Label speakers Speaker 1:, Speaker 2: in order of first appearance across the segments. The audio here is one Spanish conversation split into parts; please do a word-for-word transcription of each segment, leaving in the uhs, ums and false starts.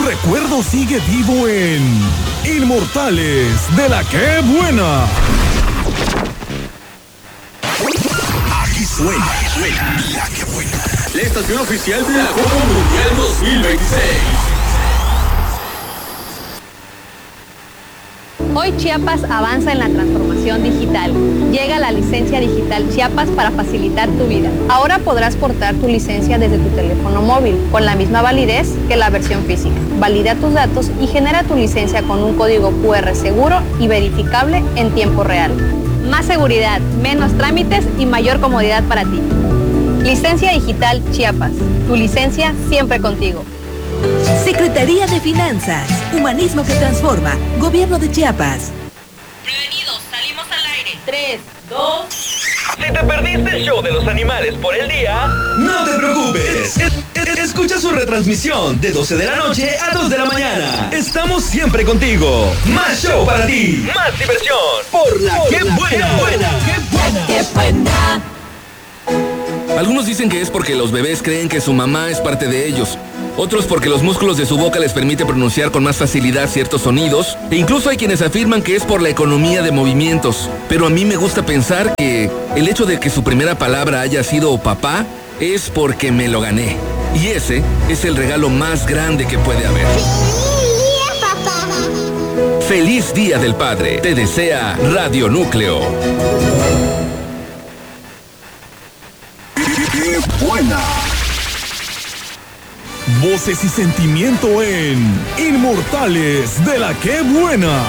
Speaker 1: Tu recuerdo sigue vivo en Inmortales de la Qué Buena.
Speaker 2: Aquí suena, suena la Qué Buena. La estación oficial de la Copa Mundial dos mil veintiséis.
Speaker 3: Hoy Chiapas avanza en la transformación digital. Llega la licencia digital Chiapas para facilitar tu vida. Ahora podrás portar tu licencia desde tu teléfono móvil, con la misma validez que la versión física. Valida tus datos y genera tu licencia con un código cu erre seguro y verificable en tiempo real. Más seguridad, menos trámites y mayor comodidad para ti. Licencia digital Chiapas. Tu licencia siempre contigo.
Speaker 4: Secretaría de Finanzas, Humanismo que Transforma, Gobierno de Chiapas.
Speaker 3: Prevenidos, salimos al aire. tres, dos...
Speaker 5: Si te perdiste el show de los animales por el día,
Speaker 2: no te preocupes. Es, es, escucha su retransmisión de doce de la noche a dos de la mañana. Estamos siempre contigo. Más show para ti.
Speaker 5: Más diversión.
Speaker 2: Por la Qué Buena.
Speaker 4: ¡Qué buena!
Speaker 6: Algunos dicen que es porque los bebés creen que su mamá es parte de ellos. Otros porque los músculos de su boca les permite pronunciar con más facilidad ciertos sonidos. E incluso hay quienes afirman que es por la economía de movimientos. Pero a mí me gusta pensar que el hecho de que su primera palabra haya sido papá es porque me lo gané. Y ese es el regalo más grande que puede haber.
Speaker 7: ¡Feliz día, papá!
Speaker 6: ¡Feliz Día del Padre! Te desea Radio Núcleo.
Speaker 2: ¡Qué buena!
Speaker 1: Voces y sentimiento en Inmortales de la Qué Buena.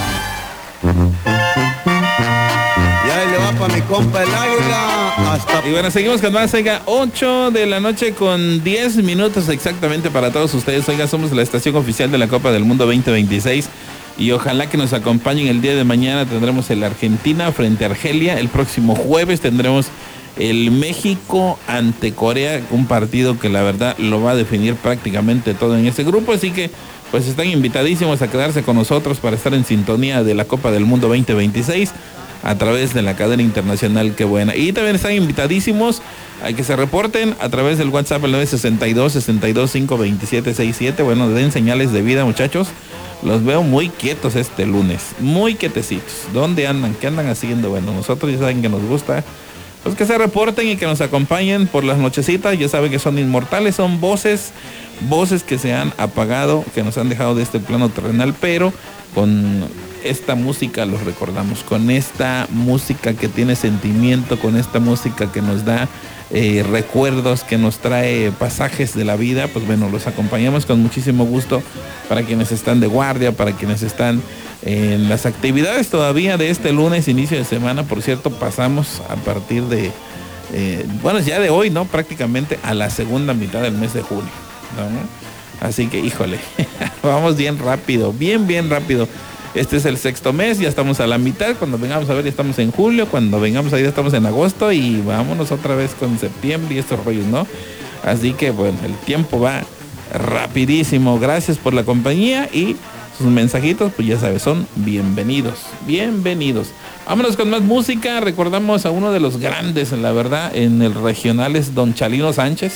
Speaker 8: Ya le va para mi compa el águila. Hasta...
Speaker 9: Y bueno, seguimos con más. Oiga, ocho de la noche con diez minutos exactamente para todos ustedes. Oiga, somos la estación oficial de la Copa del Mundo veinte veintiséis. Y ojalá que nos acompañen el día de mañana. Tendremos el Argentina frente a Argelia. El próximo jueves tendremos el México ante Corea, un partido que la verdad lo va a definir prácticamente todo en ese grupo, así que pues están invitadísimos a quedarse con nosotros para estar en sintonía de la Copa del Mundo veinte veintiséis a través de la cadena internacional Qué Buena. Y también están invitadísimos a que se reporten a través del WhatsApp el nueve seis dos, seis dos cinco, dos siete seis siete. Bueno, den señales de vida, muchachos. Los veo muy quietos este lunes, muy quietecitos. ¿Dónde andan? ¿Qué andan haciendo? Bueno, nosotros ya saben que nos gusta pues que se reporten y que nos acompañen por las nochecitas. Ya saben que son inmortales, son voces, voces que se han apagado, que nos han dejado de este plano terrenal, pero con esta música los recordamos, con esta música que tiene sentimiento, con esta música que nos da eh, recuerdos, que nos trae pasajes de la vida. Pues bueno, los acompañamos con muchísimo gusto para quienes están de guardia, para quienes están en las actividades todavía de este lunes, inicio de semana. Por cierto, pasamos a partir de, eh, bueno, ya de hoy, ¿no? Prácticamente a la segunda mitad del mes de junio, ¿no? Así que, híjole, vamos bien rápido, bien, bien rápido. Este es el sexto mes, ya estamos a la mitad. Cuando vengamos a ver, ya estamos en julio. Cuando vengamos a ver, ya estamos en agosto. Y vámonos otra vez con septiembre y estos rollos, ¿no? Así que, bueno, el tiempo va rapidísimo. Gracias por la compañía y sus mensajitos, pues ya sabes, son bienvenidos, bienvenidos. Vámonos con más música. Recordamos a uno de los grandes, la verdad, en el regional es Don Chalino Sánchez.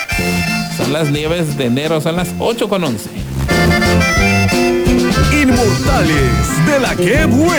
Speaker 9: Son las nieves de enero, son las ocho con once.
Speaker 1: Inmortales de la Qué Buena.